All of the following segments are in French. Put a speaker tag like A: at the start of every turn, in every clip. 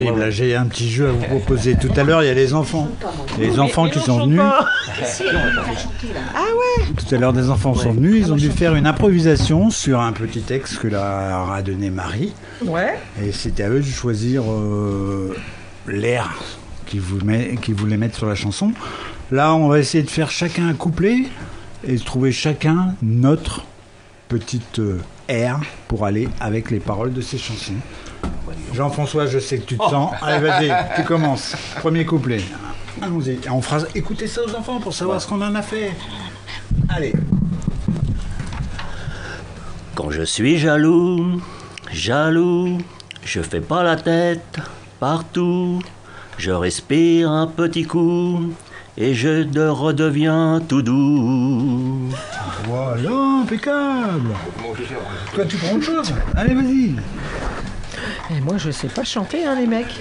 A: Et là, j'ai un petit jeu à vous proposer. Tout à l'heure, il y a les enfants. Il y a les enfants qui sont venus.
B: Ah ouais.
A: Tout à l'heure, des enfants sont venus. Ils ont dû faire une improvisation sur un petit texte que leur a donné Marie.
B: Ouais.
A: Et c'était à eux de choisir l'air qu'ils voulaient mettre sur la chanson. Là, on va essayer de faire chacun un couplet et de trouver chacun notre petite air pour aller avec les paroles de ces chansons. Jean-François, je sais que tu te sens. Allez, vas-y, tu commences. Premier couplet. Allons-y. On fera écouter ça aux enfants pour savoir ce qu'on en a fait. Allez.
C: Quand je suis jaloux, je fais pas la tête partout. Je respire un petit coup et je redeviens tout doux.
A: Voilà, impeccable. Toi, tu prends autre chose. Allez, vas-y.
B: Et moi, je sais pas chanter, hein, les mecs.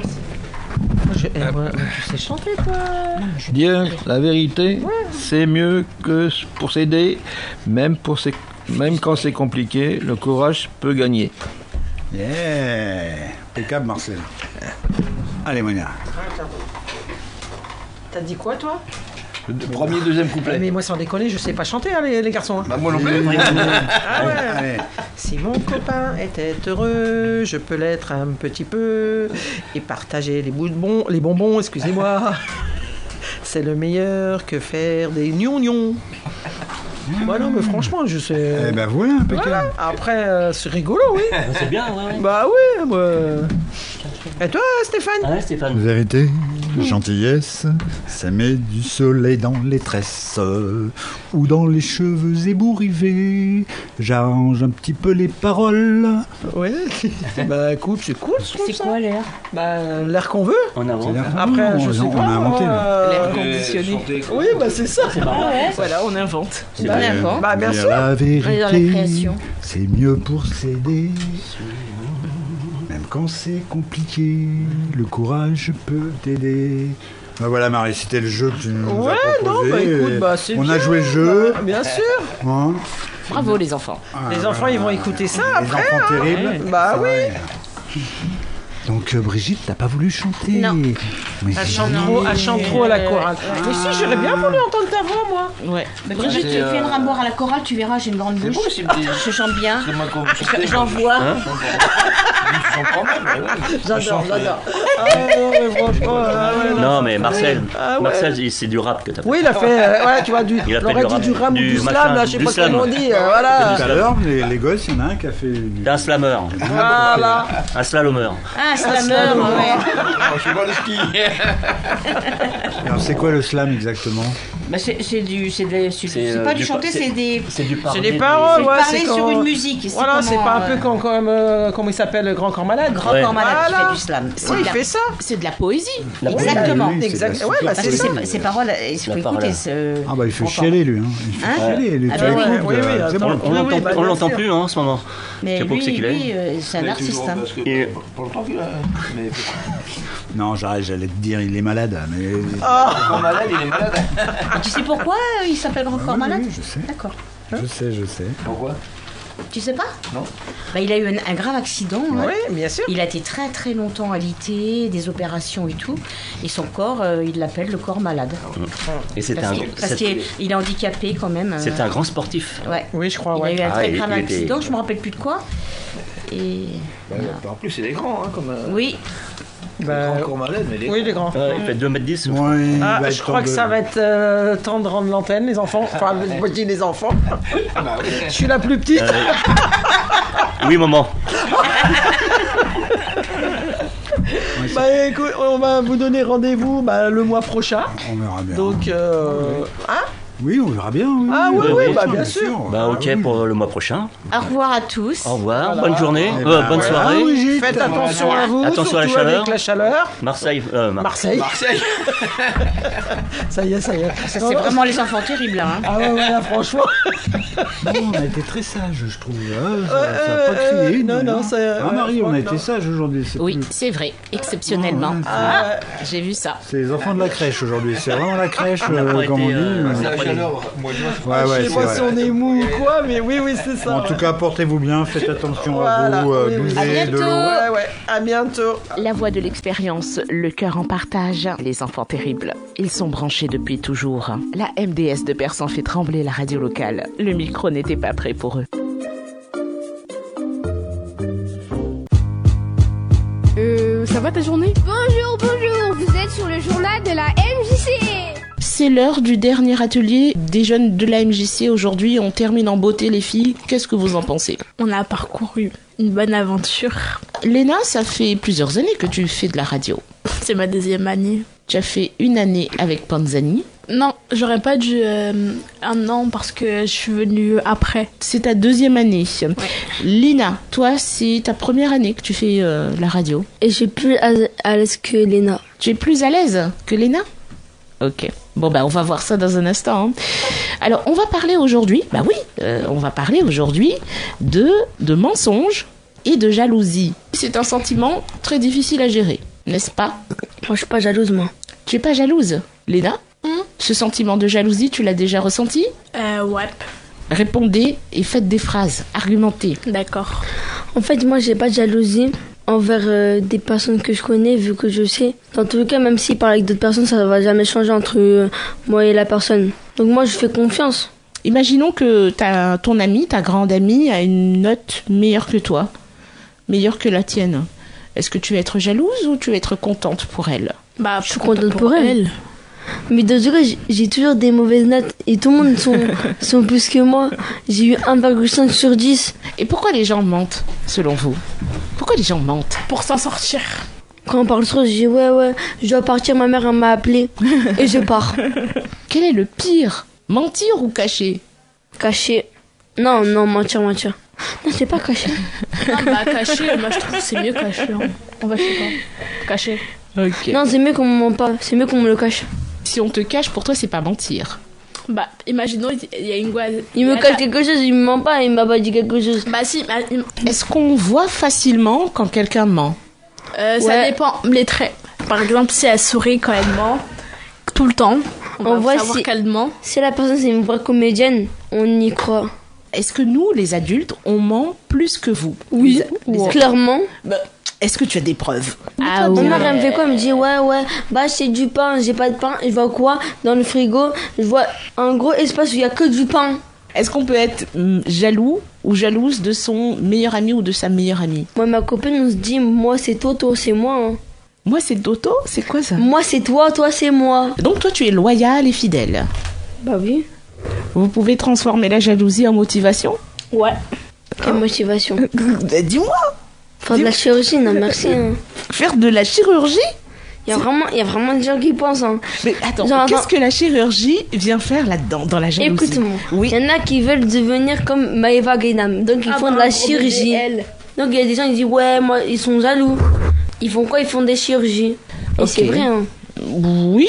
B: Moi, tu sais chanter, toi.
D: Dire la vérité, c'est mieux que pour s'aider. Même quand c'est compliqué, le courage peut gagner.
A: Yeah. Impeccable, Marcel. Allez, Monia.
B: T'as dit quoi, toi?
D: Le premier, deuxième couplet.
B: Mais moi, sans déconner, je sais pas chanter, hein, les garçons. Hein.
D: Bah, moi non plus.
B: Ah ouais.
A: Allez.
B: Si mon copain était heureux, je peux l'être un petit peu et partager les bonbons, excusez-moi. C'est le meilleur que faire des gnons. Bah non, mais franchement, je sais.
A: Eh ben voilà, impeccable.
B: Voilà. Après, c'est rigolo, oui.
C: C'est bien, ouais.
B: Bah oui, moi. Et toi, Stéphane?
C: Ah ouais, Stéphane.
A: Vérité, gentillesse, ça met du soleil dans les tresses ou dans les cheveux ébouriffés. J'arrange un petit peu les paroles.
B: Ouais. Bah écoute, c'est cool, je trouve
E: C'est
B: ça.
E: quoi l'air?
B: Bah l'air qu'on veut.
C: En avant.
B: Après, je sais pas.
A: On a inventé. Là.
E: L'air conditionné.
B: Oui, bah c'est ça.
E: Ah ouais.
F: Voilà, on invente.
E: C'est pas n'importe.
B: Bah bien
A: Dire
B: sûr.
A: la
E: On est dans la
A: vérité,
E: création.
A: c'est mieux pour s'aider. Même quand c'est compliqué, le courage peut t'aider. Ben voilà, Marie, c'était le jeu que tu nous
B: Ouais,
A: as proposé.
B: non, bah écoute, bah c'est
A: On
B: bien.
A: a joué le jeu.
B: Bah, bien sûr.
A: Hein.
F: Bravo les enfants.
B: Les enfants, ils vont écouter ça
A: Les
B: après.
A: enfants
B: hein.
A: terribles.
B: Bah
A: C'est
B: oui.
A: vrai. Donc Brigitte, t'as pas voulu chanter.
E: Non.
A: Mais
B: Elle chante trop à la chorale. Mais si, j'aurais bien voulu entendre ta voix, moi.
F: Ouais.
E: Brigitte, tu viendras me voir à la chorale, tu verras, j'ai une grande bouche. Je chante bien. J'en vois.
B: J'adore. Ah ouais, franchement.
C: Non, mais Marcel,
B: Ah ouais.
C: Marcel, c'est du rap que t'as fait.
B: Oui, il a fait, ouais, tu vois,
C: Il a fait
B: l'aurait dit du rap ou
C: du
B: du slam,
C: machin,
B: là, je sais
C: du
B: pas
C: slam.
B: comment on dit, voilà.
A: tout à l'heure, les gosses, il y en a un qui a fait du...
C: T'es un slammer,
B: Voilà.
C: un slalommer.
E: Ah, slammer, ouais.
D: Je suis pas le ski.
A: Alors c'est quoi le slam exactement?
E: Bah, c'est pas du chanter, c'est des...
C: C'est du
B: C'est des
C: parler.
B: paroles,
E: C'est
B: ouais,
E: parler
B: c'est quand...
E: sur une musique.
B: Voilà, c'est pas un peu comme comment il s'appelle, le Grand Corps Malade.
E: Grand
C: Ouais.
E: corps malade qui
B: Voilà.
E: fait du slam.
B: Oui, il fait ça.
F: C'est de la poésie.
E: Exactement.
A: Oui, c'est
B: Exact.
A: la
B: Ouais, bah
E: Parce
B: c'est
E: que
B: ça.
E: ces paroles, il faut
C: La parole.
E: écouter ce...
A: Ah bah il fait
E: Encore.
A: chialer lui, hein. Il fait
E: Hein
A: chialer, lui.
E: Ah
A: Tu
E: bah
A: écoutes,
B: oui,
A: c'est
B: attends.
A: bon.
C: On
B: Oui,
C: l'entend
B: bah,
C: on
B: bien
C: l'entend
B: sûr.
C: plus en ce moment.
E: Mais
C: Je sais pas où c'est qu'il est.
E: lui, c'est un artiste. Hein.
C: Et-
D: Pour le temps qu'il a. Mais
A: Non, j'arrête, j'allais te dire, il est malade, mais...
D: quand malade, il est malade.
E: Et tu sais pourquoi il s'appelle Grand Corps
A: Oui,
E: Malade?
A: oui, je sais.
E: D'accord.
A: Je sais.
D: Pourquoi?
E: Tu sais pas?
D: Non.
E: Bah, il a eu un grave accident. Hein.
B: Oui, bien sûr.
E: Il a été très très longtemps alité, des opérations et tout. Et son corps, il l'appelle le corps malade.
C: Et c'était
E: Parce qu'il est handicapé quand même.
C: c'était un grand sportif.
E: Ouais.
B: Oui, je crois,
E: Il a
B: ouais.
E: eu un très
C: il
E: grave
C: était-
E: accident, je me rappelle plus de quoi. Et
D: En plus, c'est des grands, hein, comme.
E: oui,
B: Bah,
D: Encore malade, mais des
B: oui, les grands.
C: Il fait 2m10.
A: Ouais, il
B: Ah,
A: va
B: je
A: être
B: crois
A: temps
B: que
A: de-
B: ça va être temps de rendre l'antenne, les enfants. Enfin, moi je dis les enfants. Je suis la plus petite.
C: Oui, maman.
B: Bah écoute, on va vous donner rendez-vous le mois prochain.
A: On verra bien.
B: Donc, hein?
A: Oui, on verra bien. Oui.
B: Ah oui,
C: oui,
B: bah bien sûr.
C: Bah ok
A: Ah oui.
C: pour le mois prochain.
E: au revoir à tous.
C: Au revoir,
B: Voilà.
C: bonne journée,
A: Eh ben,
C: bonne
A: voilà.
C: soirée.
A: Ah, Brigitte.
B: Faites attention à vous,
C: Attention à la
B: surtout
C: chaleur.
B: avec la chaleur.
C: Marseille,
B: Marseille,
D: Marseille.
B: ça y est.
E: Ça, c'est vraiment les enfants terribles là. Hein.
B: Ah ouais, là, franchement.
A: Non, on a été très sages, je trouve. Ah, ça a pas crié.
B: non,
A: nous, hein.
B: ça-
A: Ah, Marie, on a
B: non.
A: été sages aujourd'hui. c'est
F: Oui,
A: plus-
F: c'est vrai, exceptionnellement.
B: Ah,
F: J'ai vu ça.
A: C'est les enfants de la crèche aujourd'hui. C'est vraiment la crèche,
C: On n'a pas
A: comme on
C: été,
A: dit.
D: C'est la chaleur. Moi, je vois.
A: Ouais,
B: je
A: ouais,
B: sais
A: c'est
B: pas
A: vrai.
B: si on est mou ou quoi, mais oui, c'est ça.
A: En tout
B: ouais.
A: cas, portez-vous bien, faites attention
B: Voilà.
A: à vous,
B: Oui, oui.
A: buvez
E: À
A: de
E: bientôt.
A: l'eau.
B: Ouais, à bientôt.
F: La voix de l'expérience, le cœur en partage, les enfants terribles. Ils sont branchés depuis toujours. La MDS de Persan fait trembler la radio locale. Le micro n'était pas prêt pour eux.
G: Ça va ta journée?
H: Bonjour, vous êtes sur le journal de la MJC.
F: C'est l'heure du dernier atelier des jeunes de la MJC. Aujourd'hui, on termine en beauté, les filles. Qu'est-ce que vous en pensez?
G: On a parcouru une bonne aventure.
F: Léna, ça fait plusieurs années que tu fais de la radio.
G: C'est ma 2e année.
F: Tu as fait une année avec Panzani.
G: Non, j'aurais pas dû un an parce que je suis venue après.
F: C'est ta 2e année. Lina, toi, c'est ta première année que tu fais la radio.
H: Et je suis plus à l'aise que Léna.
F: Tu es plus à l'aise que Léna? Ok. Bon, on va voir ça dans un instant. Alors, on va parler aujourd'hui, on va parler aujourd'hui de mensonges et de jalousie. C'est un sentiment très difficile à gérer, n'est-ce pas?
H: Moi, je suis pas jalouse, moi.
F: Tu es pas jalouse, Léna? Ce sentiment de jalousie, tu l'as déjà ressenti?
G: Ouais.
F: Répondez et faites des phrases, argumentez.
G: D'accord.
H: En fait, moi, j'ai pas de jalousie envers des personnes que je connais, vu que je sais. Dans tous les cas, même s'il parle avec d'autres personnes, ça va jamais changer entre moi et la personne. Donc moi, je fais confiance.
F: Imaginons que ton amie, ta grande amie, a une note meilleure que toi, meilleure que la tienne. Est-ce que tu vas être jalouse ou tu vas être contente pour elle?
H: Je suis contente pour elle. Mais dans tout cas, j'ai toujours des mauvaises notes et tout le monde sont plus que moi. J'ai eu 1,5 sur 10.
F: Et pourquoi les gens mentent, selon vous? Pourquoi les gens mentent?
G: Pour s'en sortir.
H: Quand on parle trop, je dis ouais, je dois partir, ma mère elle m'a appelé et je pars.
F: Quel est le pire? Mentir ou cacher?
H: Cacher. Non, mentir. Non, c'est pas cacher.
G: Cacher, moi je trouve que c'est mieux cacher. On va chez pas. Cacher.
F: Ok.
H: Non, c'est mieux qu'on me ment pas, c'est mieux qu'on me le cache.
F: Si on te cache, pour toi, c'est pas mentir.
G: Imaginons, il y a une gueule.
H: Il me cache quelque chose, il me ment pas, il m'a pas dit quelque chose.
G: Si,
F: Est-ce qu'on voit facilement quand quelqu'un ment?
G: ça dépend. Les traits. Par exemple, si elle sourit quand elle ment, tout le temps, on va savoir qu'elle ment.
H: Si la personne c'est une vraie comédienne, on y croit.
F: Est-ce que nous, les adultes, on ment plus que vous?
H: Oui, clairement.
F: Est-ce que tu as des preuves?
H: Ma mère elle me fait quoi? Elle me dit ouais, c'est du pain, j'ai pas de pain. Je vois quoi dans le frigo? Je vois un gros espace où il y a que du pain.
F: Est-ce qu'on peut être jaloux ou jalouse de son meilleur ami ou de sa meilleure amie?
H: Moi, ma copine, on se dit, moi c'est Toto, c'est moi. Hein.
F: Moi c'est Toto? C'est quoi ça?
H: Moi c'est toi c'est moi.
F: Donc toi tu es loyal et fidèle.
H: Bah oui.
F: Vous pouvez transformer la jalousie en motivation?
G: Ouais.
H: Quelle motivation?
F: Dis-moi.
H: Faire de la chirurgie, non merci. Hein.
F: Faire de la chirurgie?
H: Il y a vraiment des gens qui pensent. Hein.
F: Mais attends, qu'est-ce que la chirurgie vient faire là-dedans, dans la jalousie?
H: Écoute-moi,
F: oui.
H: Il y en a qui veulent devenir comme Maëva Gainam, donc ils font de la chirurgie. Donc il y a des gens qui disent ouais, moi ils sont jaloux. Ils font quoi? Ils font des chirurgies. Et c'est vrai. Hein.
F: Oui,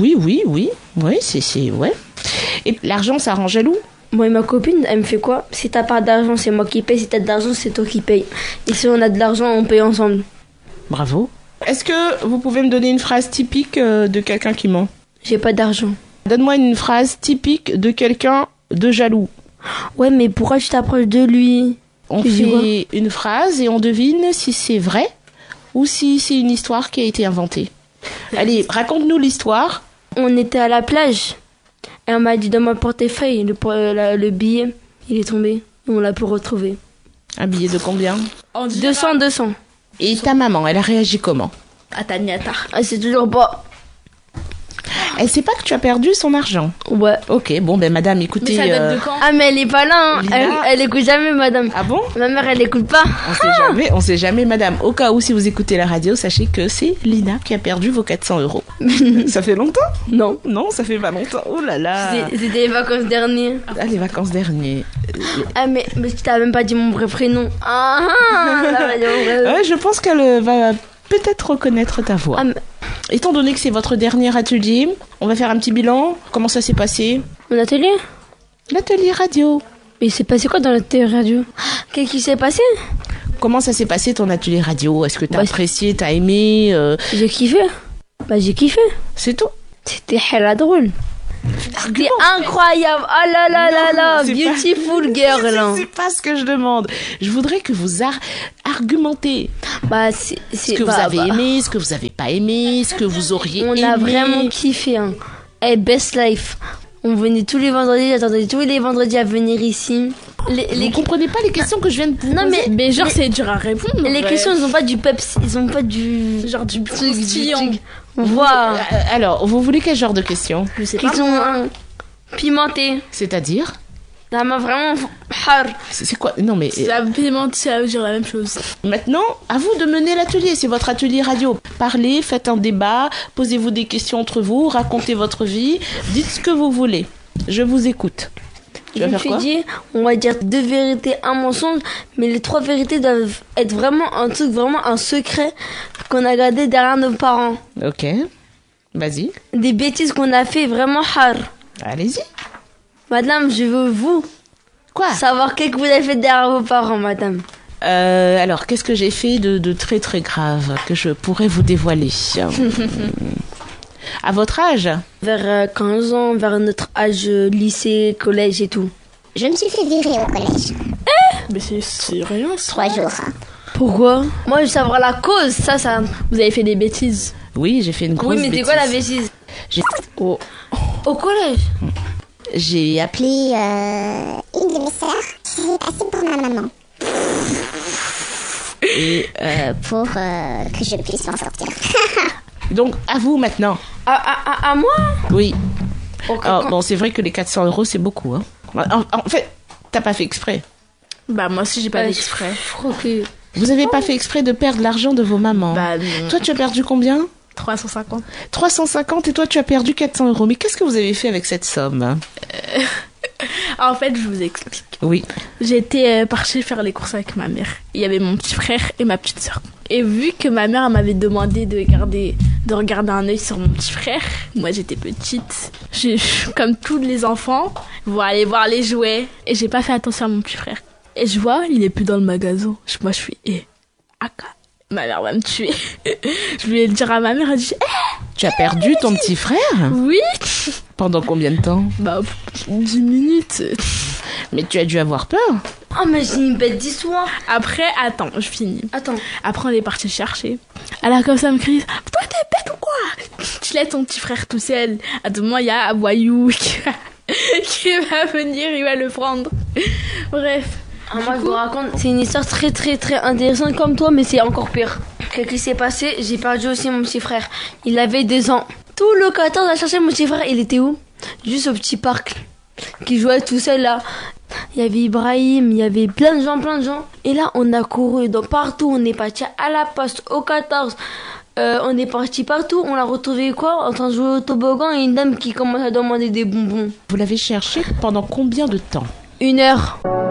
F: c'est ouais. Et l'argent, ça rend jaloux?
H: Moi et ma copine, elle me fait quoi? Si t'as pas d'argent, c'est moi qui paye. Si t'as de l'argent, c'est toi qui paye. Et si on a de l'argent, on paye ensemble.
F: Bravo. Est-ce que vous pouvez me donner une phrase typique de quelqu'un qui ment?
H: J'ai pas d'argent.
F: Donne-moi une phrase typique de quelqu'un de jaloux.
H: Ouais, mais pourquoi tu t'approches de lui?
F: On fait une phrase et on devine si c'est vrai ou si c'est une histoire qui a été inventée. Allez, raconte-nous l'histoire.
H: On était à la plage. Et on m'a dit dans mon portefeuille, le billet, il est tombé. On l'a pu retrouver.
F: Un billet de combien?
H: 200.
F: Et ta maman, elle a réagi comment?
G: Ataniata.
H: Ah, c'est toujours pas.
F: Elle sait pas que tu as perdu son argent?
H: Ouais.
F: Ok, bon ben madame, écoutez...
G: Mais ça date de quand?
H: Ah mais elle est pas là, hein. Elle écoute jamais madame.
F: Ah bon?
H: Ma mère elle écoute pas.
F: On sait jamais madame. Au cas où si vous écoutez la radio, sachez que c'est Lina qui a perdu vos 400 €. Ça fait longtemps?
H: Non.
F: Non, ça fait pas longtemps. Oh là là.
H: C'était les vacances dernières.
F: Ah, les vacances dernières.
H: Ah mais tu t'as même pas dit mon vrai prénom.
F: Ouais, je pense qu'elle va peut-être reconnaître ta voix. Étant donné que c'est votre dernier atelier, on va faire un petit bilan. Comment ça s'est passé?
H: Mon atelier?
F: L'atelier radio.
H: Mais il s'est passé quoi dans l'atelier radio? Qu'est-ce qui s'est passé?
F: Comment ça s'est passé ton atelier radio? Est-ce que t'as apprécié, t'as aimé?
H: J'ai kiffé. J'ai kiffé.
F: C'est tout?
H: C'était hella drôle. C'était incroyable. Oh là là là là,
F: c'est
H: beautiful girl.
F: C'est pas ce que je demande. Je voudrais que vous argumentez.
H: Bah,
F: Ce que vous avez aimé, ce que vous avez pas aimé, ce que vous auriez aimé.
H: On a vraiment kiffé. Hein. Best life. On venait tous les vendredis, j'attendais tous les vendredis à venir ici.
F: Vous comprenez pas les questions que je viens de vous
H: Non
F: poser?
G: Mais genre, c'est dur à répondre.
H: Les questions, ils ont pas du peps, ils ont pas du...
G: Genre du
H: truc,
G: croustillant.
H: Voilà.
F: Alors, vous voulez quel genre de questions?
G: Je sais pas.
H: Ils sont pimentés.
F: C'est-à-dire?
H: Ça m'a vraiment... har.
F: C'est quoi? Non mais...
G: Ça pimente, ça veut dire la même chose.
F: Maintenant, à vous de mener l'atelier, c'est votre atelier radio. Parlez, faites un débat, posez-vous des questions entre vous, racontez votre vie, dites ce que vous voulez. Je vous écoute. Tu
H: Je
F: vas
H: me
F: faire
H: suis
F: quoi?
H: dit, on va dire 2 vérités, un mensonge, mais les 3 vérités doivent être vraiment un truc, vraiment un secret qu'on a gardé derrière nos parents.
F: Ok, vas-y,
H: Des bêtises qu'on a fait vraiment har.
F: allez-y.
H: Madame, je veux vous
F: Quoi?
H: savoir qu'est-ce que vous avez fait derrière vos parents, madame.
F: Alors, qu'est-ce que j'ai fait de très très grave que je pourrais vous dévoiler? À votre âge?
H: Vers 15 ans, vers notre âge lycée, collège et tout.
I: Je me suis fait virer au collège.
G: Mais c'est rien.
I: 3 jours.
H: Pourquoi? Moi, je veux savoir la cause, ça.
G: Vous avez fait des bêtises.
F: Oui, j'ai fait une grosse
H: Oui, mais c'est
F: bêtise.
H: quoi la bêtise?
F: Oh.
H: Au collège?
F: J'ai appelé...
I: Une de mes sœurs qui est passée pour ma maman.
F: Et,
I: Pour que je puisse m'en sortir.
F: donc, à vous maintenant.
H: À moi?
F: Oui.
H: Ok,
F: Alors, bon, c'est vrai que les 400 €, c'est beaucoup. Hein. En fait, t'as pas fait exprès.
G: Bah, moi aussi, j'ai pas fait exprès.
H: Je crois que...
F: Vous avez pas fait exprès de perdre l'argent de vos mamans.
G: Bah, non.
F: Toi, tu as perdu combien?
G: 350.
F: 350 et toi, tu as perdu 400 €. Mais qu'est-ce que vous avez fait avec cette somme?
G: En fait, je vous explique.
F: Oui.
G: J'étais partie faire les courses avec ma mère. Il y avait mon petit frère et ma petite sœur. Et vu que ma mère m'avait demandé de regarder un œil sur mon petit frère, moi j'étais petite. Comme tous les enfants, vont aller voir les jouets. Et j'ai pas fait attention à mon petit frère. Et je vois, il est plus dans le magasin. Moi je suis, Aka, ma mère va me tuer. Je voulais le dire à ma mère, elle dit,
F: Tu as perdu ton petit frère?
G: oui.
F: Pendant combien de temps?
G: Bah, 10 minutes.
F: Mais tu as dû avoir peur.
H: Oh, mais j'ai une bête d'histoire.
G: Après, attends, je finis.
H: Attends.
G: Après, on est parti chercher. Elle a comme ça me crie, toi t'es bête ou quoi? Tu laisses ton petit frère tout seul. À tout moment, il y a Aboyou qui va venir, il va le prendre. Bref.
H: Moi, je vous raconte, c'est une histoire très très très intéressante comme toi, mais c'est encore pire. Qu'est-ce qui s'est passé? J'ai perdu aussi mon petit frère. Il avait 2 ans. Tout le 14 a cherché mon petit frère. Il était où? Juste au petit parc qui jouait tout seul là. Il y avait Ibrahim, il y avait plein de gens. Et là, on a couru dans partout. On est parti à la poste, au 14. On est parti partout. On l'a retrouvé quoi? En train de jouer au toboggan et une dame qui commence à demander des bonbons.
F: Vous l'avez cherché pendant combien de temps?
H: 1 heure.